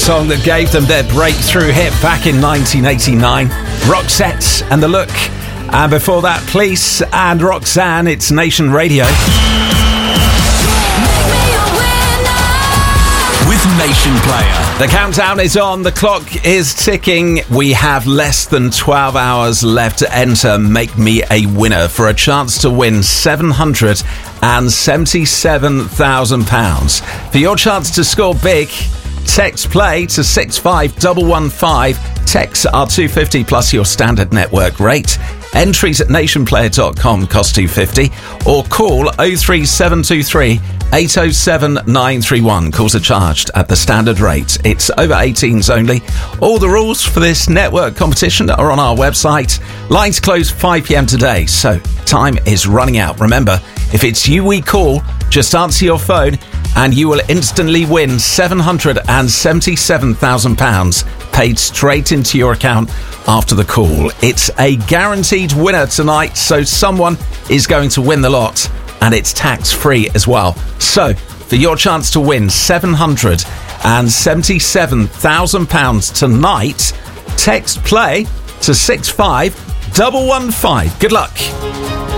song that gave them their breakthrough hit back in 1989. Roxette and The Look. And before that, Police and Roxanne. It's Nation Radio. With Nation Player. The countdown is on. The clock is ticking. We have less than 12 hours left to enter Make Me a Winner for a chance to win £777,000. For your chance to score big, text play to 65115. Texts are $2.50 plus your standard network rate. Entries at nationplayer.com cost $2.50 or call 03723 807 931. Calls are charged at the standard rate. It's over 18s only. All the rules for this network competition are on our website. Lines close 5 p.m. today, so time is running out. Remember, if it's you we call, just answer your phone and you will instantly win £777,000 paid straight into your account after the call. It's a guaranteed winner tonight, so someone is going to win the lot, and it's tax-free as well. So, for your chance to win £777,000 tonight, text play to 65115. Good luck.